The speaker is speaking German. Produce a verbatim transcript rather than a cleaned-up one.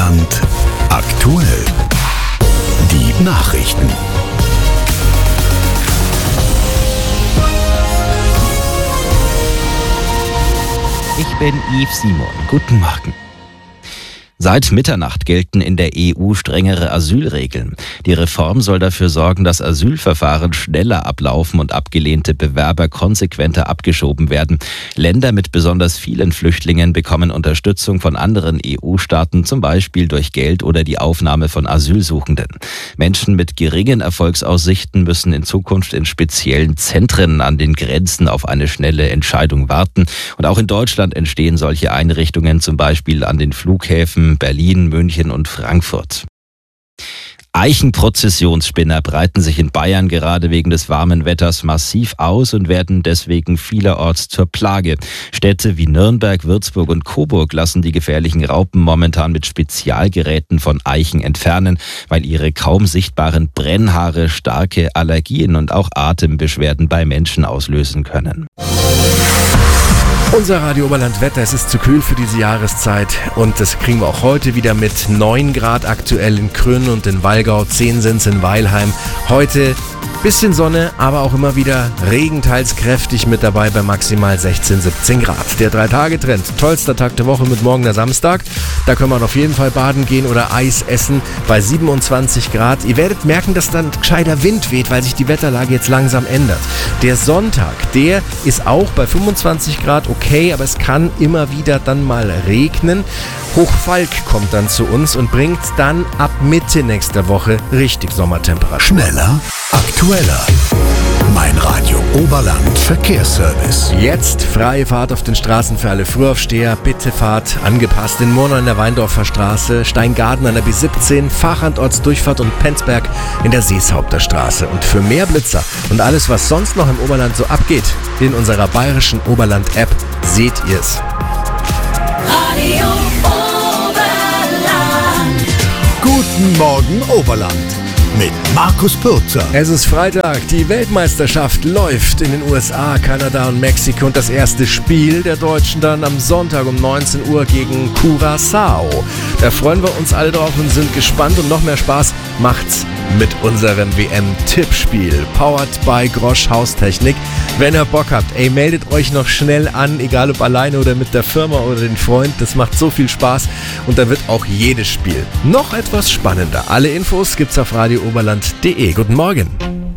Oberland aktuell. Die Nachrichten. Ich bin Yves Simon. Guten Morgen. Seit Mitternacht gelten in der E U strengere Asylregeln. Die Reform soll dafür sorgen, dass Asylverfahren schneller ablaufen und abgelehnte Bewerber konsequenter abgeschoben werden. Länder mit besonders vielen Flüchtlingen bekommen Unterstützung von anderen E U-Staaten, zum Beispiel durch Geld oder die Aufnahme von Asylsuchenden. Menschen mit geringen Erfolgsaussichten müssen in Zukunft in speziellen Zentren an den Grenzen auf eine schnelle Entscheidung warten. Und auch in Deutschland entstehen solche Einrichtungen, zum Beispiel an den Flughäfen Berlin, München und Frankfurt. Eichenprozessionsspinner breiten sich in Bayern gerade wegen des warmen Wetters massiv aus und werden deswegen vielerorts zur Plage. Städte wie Nürnberg, Würzburg und Coburg lassen die gefährlichen Raupen momentan mit Spezialgeräten von Eichen entfernen, weil ihre kaum sichtbaren Brennhaare starke Allergien und auch Atembeschwerden bei Menschen auslösen können. Unser Radio Oberland Wetter, es ist zu kühl für diese Jahreszeit und das kriegen wir auch heute wieder mit. neun Grad aktuell in Krünn und in Wallgau, zehn sind's in Weilheim. Heute bisschen Sonne, aber auch immer wieder Regen, teils kräftig mit dabei bei maximal sechzehn, siebzehn Grad. Der Drei-Tage-Trend, tollster Tag der Woche mit morgen der Samstag. Da können wir auf jeden Fall baden gehen oder Eis essen bei siebenundzwanzig Grad. Ihr werdet merken, dass dann gescheiter Wind weht, weil sich die Wetterlage jetzt langsam ändert. Der Sonntag, der ist auch bei fünfundzwanzig Grad okay, aber es kann immer wieder dann mal regnen. Hochfalk kommt dann zu uns und bringt dann ab Mitte nächster Woche richtig Sommertemperatur. Schneller, aktueller. Mein Radio Oberland Verkehrsservice. Jetzt freie Fahrt auf den Straßen für alle Frühaufsteher. Bitte Fahrt angepasst in Murnau in der Weindorfer Straße, Steingarten an der B siebzehn, Fachandortsdurchfahrt und Penzberg in der Seeshaupter Straße. Und für mehr Blitzer und alles, was sonst noch im Oberland so abgeht, in unserer bayerischen Oberland-App seht ihr's. Radio Oberland. Guten Morgen Oberland mit Markus Pürzer. Es ist Freitag, die Weltmeisterschaft läuft in den U S A, Kanada und Mexiko und das erste Spiel der Deutschen dann am Sonntag um neunzehn Uhr gegen Curaçao. Da freuen wir uns alle drauf und sind gespannt und noch mehr Spaß macht's mit unserem W M-Tippspiel. Powered by Grosch Haustechnik. Wenn ihr Bock habt, ey, meldet euch noch schnell an, egal ob alleine oder mit der Firma oder den Freunden. Das macht so viel Spaß und da wird auch jedes Spiel noch etwas spannender. Alle Infos gibt's auf radio oberland punkt de. Guten Morgen.